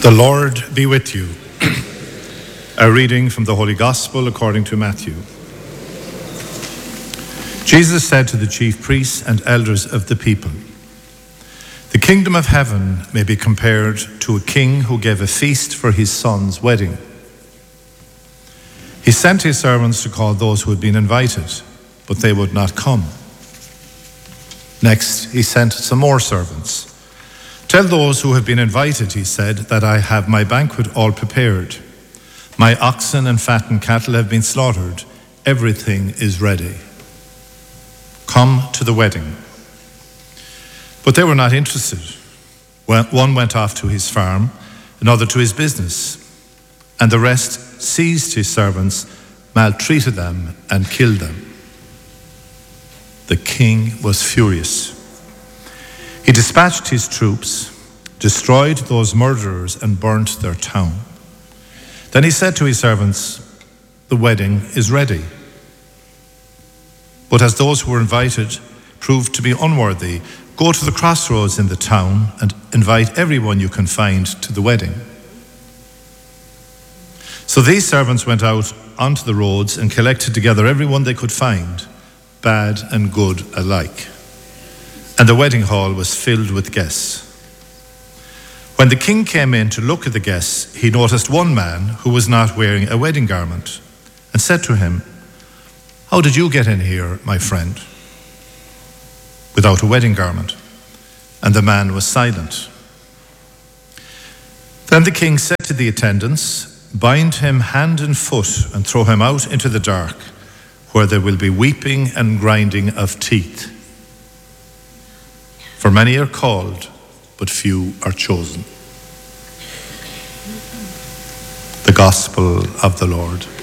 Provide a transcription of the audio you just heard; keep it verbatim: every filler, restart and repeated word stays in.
The Lord be with you. A reading from the Holy Gospel according to Matthew. Jesus said to the chief priests and elders of the people, "The kingdom of heaven may be compared to a king who gave a feast for his son's wedding. He sent his servants to call those who had been invited, but they would not come. Next, he sent some more servants. 'Tell those who have been invited,' he said, 'that I have my banquet all prepared. My oxen and fattened cattle have been slaughtered. Everything is ready. Come to the wedding.' But they were not interested. One went off to his farm, another to his business, and the rest seized his servants, maltreated them, and killed them. The king was furious. He dispatched his troops, destroyed those murderers, and burnt their town. Then he said to his servants, 'The wedding is ready.' But as those who were invited proved to be unworthy, go to the crossroads in the town and invite everyone you can find to the wedding." So these servants went out onto the roads and collected together everyone they could find, bad and good alike. And the wedding hall was filled with guests. When the king came in to look at the guests, he noticed one man who was not wearing a wedding garment and said to him, "How did you get in here, my friend, without a wedding garment?" And the man was silent. Then the king said to the attendants, "Bind him hand and foot and throw him out into the dark, where there will be weeping and grinding of teeth. For many are called, but few are chosen." The Gospel of the Lord.